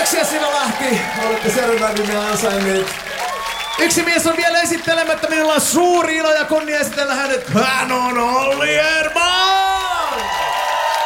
Kiitoksia Simo Lahti. Olette Servadin ansainneet. Yksi mies on vielä esittelemättä. Minulla on suuri ilo ja kunnia esitellä hänet. Hän on Olli